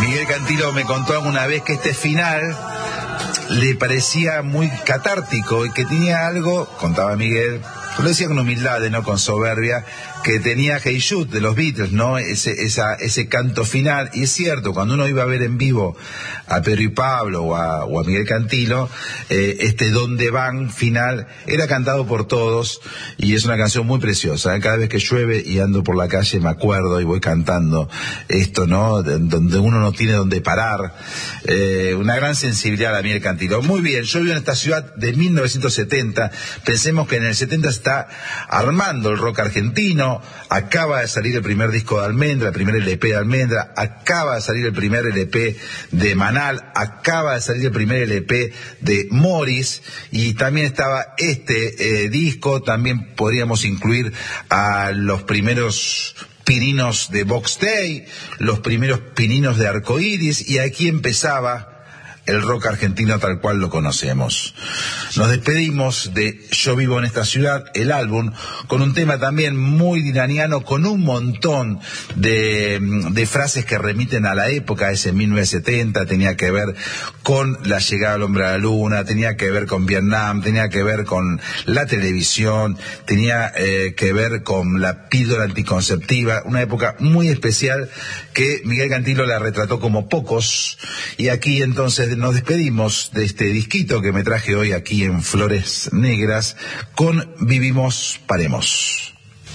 Miguel Cantilo me contó alguna vez que este final le parecía muy catártico y que tenía algo, contaba Miguel, lo decía con humildad, no con soberbia, que tenía Hey Jude de los Beatles, ¿no? Ese canto final. Y es cierto, cuando uno iba a ver en vivo a Pedro y Pablo o a Miguel Cantilo, Donde van final era cantado por todos y es una canción muy preciosa. Cada vez que llueve y ando por la calle me acuerdo y voy cantando esto, ¿no? Donde uno no tiene donde parar. Una gran sensibilidad a Miguel Cantilo. Muy bien, yo vivo en esta ciudad de 1970. Pensemos que en el 70 está armando el rock argentino. Acaba de salir el primer disco de Almendra, el primer LP de Almendra, acaba de salir el primer LP de Manal, acaba de salir el primer LP de Morris, y también estaba disco. También podríamos incluir a los primeros pininos de Box Day, los primeros pininos de Arcoíris, y aquí empezaba el rock argentino tal cual lo conocemos. Nos despedimos de Yo vivo en esta ciudad, el álbum, con un tema también muy dinaniano, con un montón de frases que remiten a la época, ese 1970, tenía que ver con la llegada del hombre a la luna, tenía que ver con Vietnam, tenía que ver con la televisión, tenía que ver con la píldora anticonceptiva, una época muy especial que Miguel Cantilo la retrató como pocos. Y aquí entonces nos despedimos de este disquito que me traje hoy aquí en Flores Negras con Vivimos, Paremos.